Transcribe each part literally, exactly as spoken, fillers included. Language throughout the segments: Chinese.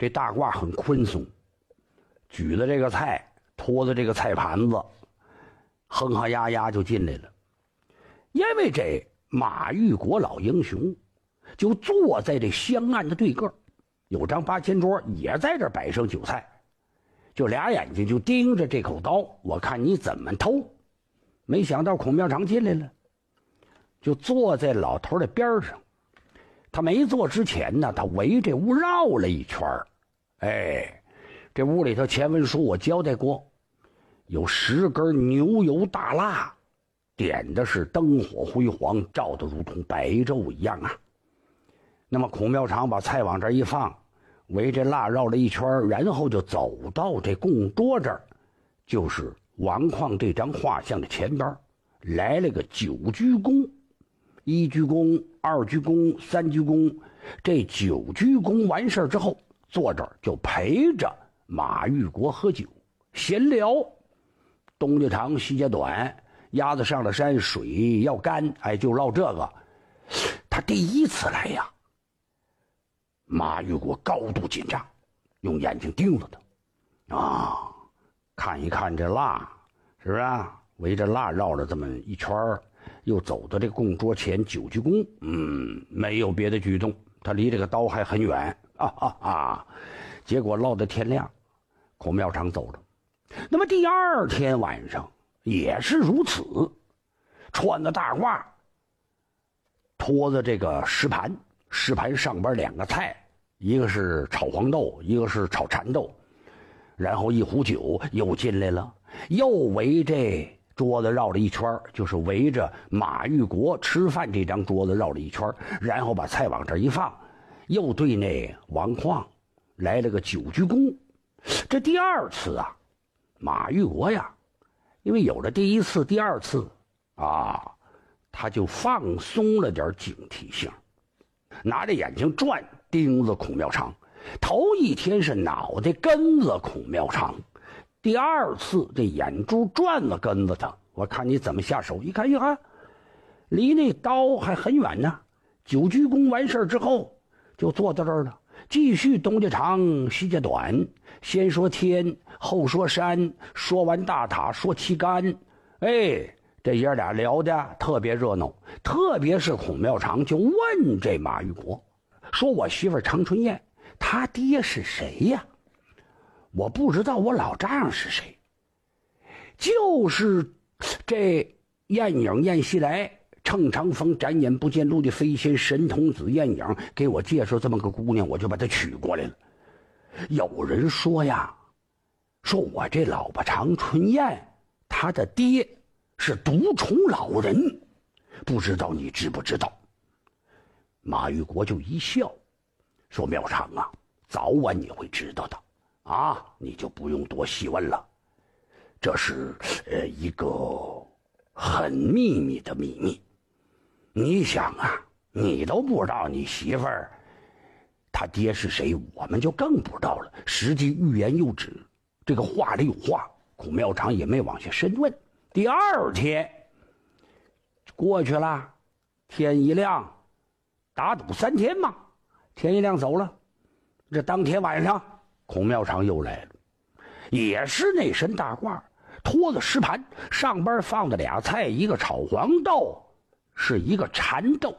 这大褂很宽松，举着这个菜，拖着这个菜盘子，哼哈呀呀就进来了。因为这马玉国老英雄就坐在这香案的对个，有张八仙桌也在这摆上酒菜，就俩眼睛就盯着这口刀，我看你怎么偷。没想到孔庙长进来了，就坐在老头的边上。他没坐之前呢，他围这屋绕了一圈。哎，这屋里头前文书我交代过，有十根牛油大蜡，点的是灯火辉煌，照得如同白昼一样啊。那么孔庙长把菜往这一放，围着蜡绕了一圈，然后就走到这供桌这儿，就是王旷这张画像的前边，来了个九鞠躬。一鞠躬，二鞠躬，三鞠躬，这九鞠躬完事之后，坐这儿就陪着马玉国喝酒闲聊。东家长西家短，鸭子上了山水要干，哎，就唠这个。他第一次来呀，马玉国高度紧张，用眼睛盯着他啊，看一看这蜡，是不是啊？围着蜡绕了这么一圈，又走到这个供桌前九鞠躬，嗯，没有别的举动，他离这个刀还很远啊啊啊！结果唠到天亮，孔庙长走了。那么第二天晚上也是如此，穿着大褂，拖着这个石盘，石盘上边两个菜，一个是炒黄豆，一个是炒蚕豆，然后一壶酒又进来了，又围这桌子绕了一圈，就是围着马玉国吃饭这张桌子绕了一圈，然后把菜往这一放，又对那王旷来了个九鞠躬。这第二次啊，马玉国呀，因为有了第一次第二次啊，他就放松了点警惕性，拿着眼睛转盯着孔庙长。头一天是脑袋跟着孔庙长，第二次这眼珠转了跟着他，我看你怎么下手。一看一看，离那刀还很远呢。九鞠躬完事之后就坐到这儿了，继续东家长西家短，先说天后说山，说完大塔说旗杆。哎，这爷俩聊的特别热闹，特别是孔庙长就问这马玉国说，我媳妇常春燕他爹是谁呀？我不知道我老丈人是谁，就是这燕影燕西来，乘长风展眼不见路的飞仙神童子燕影给我介绍这么个姑娘，我就把她娶过来了。有人说呀，说我这老婆常春燕她的爹是独宠老人，不知道你知不知道？马玉国就一笑说，庙长啊，早晚你会知道的啊，你就不用多细问了，这是呃一个很秘密的秘密。你想啊，你都不知道你媳妇儿他爹是谁，我们就更不知道了。实际欲言又止，这个话里有话，孔庙长也没往下深问。第二天过去了，天一亮，打赌三天嘛，天一亮走了。这当天晚上孔庙长又来了，也是那身大褂，拖着石盘，上边放的俩菜，一个炒黄豆，是一个蚕豆。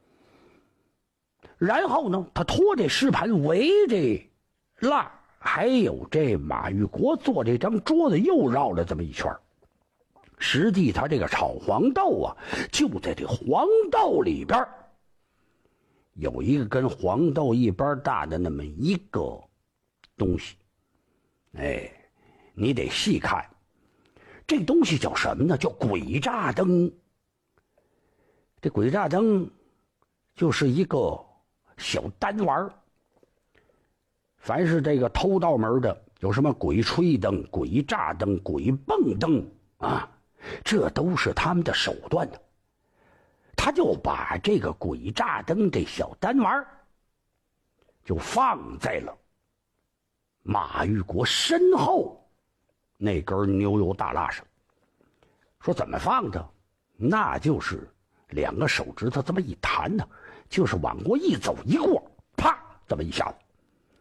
然后呢，他拖这石盘围这蜡，还有这马玉国坐这张桌子又绕了这么一圈。实际他这个炒黄豆啊，就在这黄豆里边有一个跟黄豆一般大的那么一个东西。哎，你得细看，这东西叫什么呢？叫鬼炸灯。这鬼炸灯就是一个小单丸，凡是这个偷盗门的，有什么鬼吹灯、鬼炸灯、鬼蹦灯啊，这都是他们的手段的。他就把这个鬼炸灯这小单丸就放在了马玉国身后那根牛油大蜡上。说怎么放的？那就是两个手指头这么一弹呢，就是往过一走一过，啪，这么一下子，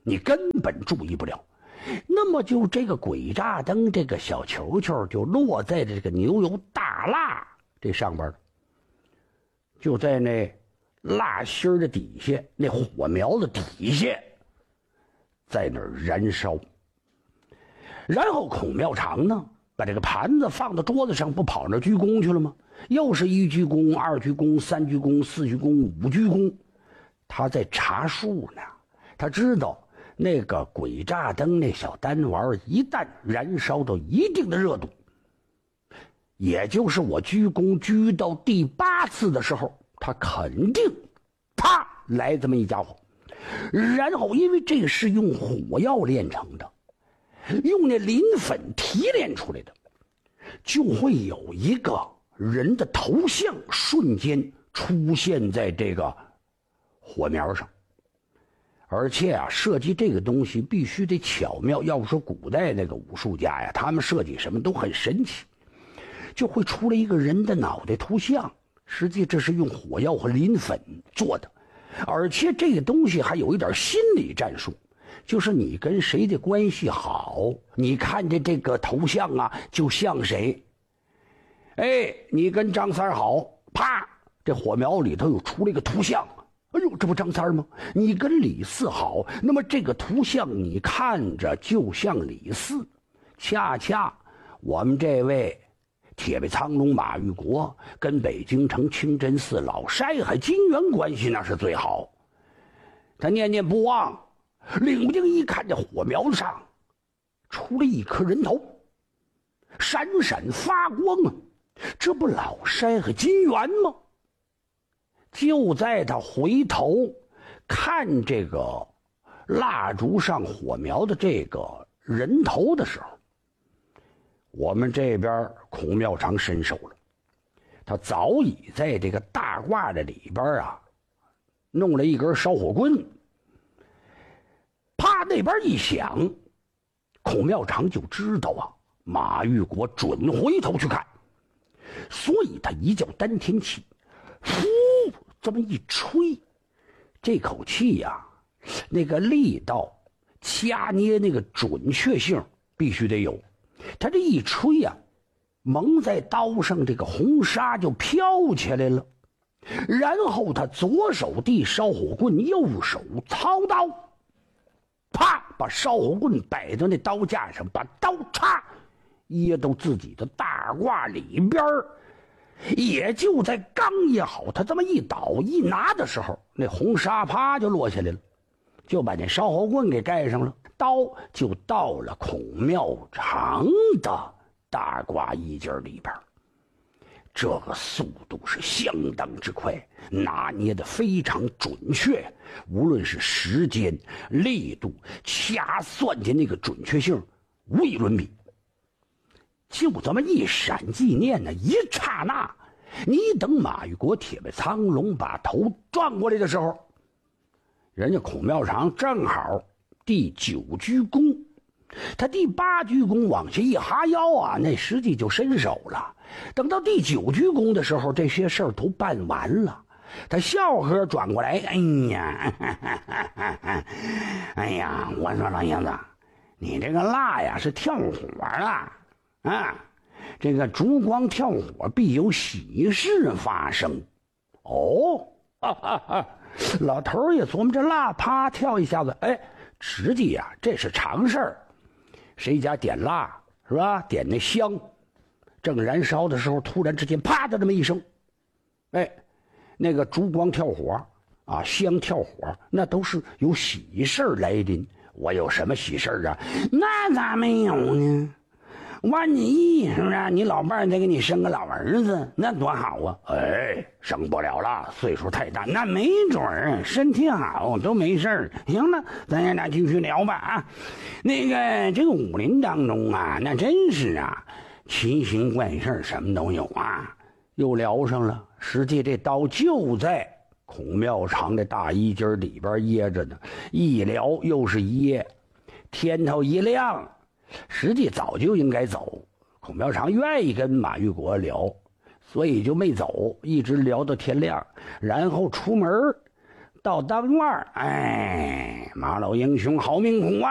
你根本注意不了。那么就这个鬼炸灯这个小球球就落在这个牛油大蜡这上边了，就在那蜡芯的底下，那火苗的底下，在那儿燃烧。然后孔妙长呢，把这个盘子放到桌子上，不跑那鞠躬去了吗？又是一鞠躬，二鞠躬，三鞠躬，四鞠躬，五鞠躬。他在查数呢，他知道那个鬼炸灯那小单玩一旦燃烧到一定的热度，也就是我鞠躬鞠到第八次的时候，他肯定啪来这么一家伙。然后因为这是用火药炼成的，用那磷粉提炼出来的，就会有一个人的头像瞬间出现在这个火苗上。而且啊，设计这个东西必须得巧妙。要不说古代那个武术家呀，他们设计什么都很神奇，就会出来一个人的脑袋图像。实际这是用火药和磷粉做的，而且这个东西还有一点心理战术，就是你跟谁的关系好，你看着这个头像啊，就像谁。哎，你跟张三好，啪，这火苗里头又出了一个图像。哎呦，这不张三吗？你跟李四好，那么这个图像你看着就像李四。恰恰我们这位铁背苍龙马玉国跟北京城清真寺老筛海金元关系那是最好。他念念不忘，冷不丁一看，这火苗子上出了一颗人头，闪闪发光啊！这不老筛海金元吗？就在他回头看这个蜡烛上火苗的这个人头的时候，我们这边孔妙长伸手了，他早已在这个大褂的里边啊弄了一根烧火棍。啪，那边一响，孔妙长就知道啊，马玉国准回头去看，所以他一较丹田气，呼，这么一吹，这口气呀、啊，那个力道、掐捏那个准确性必须得有。他这一吹呀、啊，蒙在刀上这个红纱就飘起来了。然后他左手递烧火棍，右手操刀，啪，把烧火棍摆到那刀架上，把刀叉掖到自己的大褂里边。也就在刚掖好，他这么一倒一拿的时候，那红纱啪就落下来了，就把那烧火棍给盖上了，刀就到了孔妙长的大褂衣襟里边。这个速度是相当之快，拿捏的非常准确，无论是时间、力度、掐算的那个准确性，无以伦比。就这么一闪即念呢，一刹那，你等马玉国铁背苍龙把头转过来的时候，人家孔妙长正好第九鞠躬，他第八鞠躬往下一哈腰啊，那实际就伸手了。等到第九鞠躬的时候，这些事儿都办完了，他笑呵转过来，哎呀，哈哈哈哈哈哎呀，我说老爷子，你这个蜡呀是跳火了啊，这个烛光跳火必有喜事发生。哦，哈哈哈，老头也琢磨这蜡啪跳一下子，哎，实际呀、啊、这是常事儿，谁家点蜡是吧？点那香，正燃烧的时候，突然之间啪的这么一声，哎，那个烛光跳火啊，香跳火，那都是有喜事来临。我有什么喜事啊？那咋没有呢？万一是不是你老伴儿再给你生个老儿子，那多好啊！哎，生不了了，岁数太大，那没准儿，身体好都没事儿。行了，咱爷俩继续聊吧啊。那个这个武林当中啊，那真是啊，奇形怪事什么都有啊。又聊上了，实际这刀就在孔妙长的大衣襟里边掖着呢，一聊又是一夜，天头一亮。实际早就应该走，孔妙长愿意跟马玉国聊，所以就没走，一直聊到天亮，然后出门到当院，哎，马老英雄好命苦啊！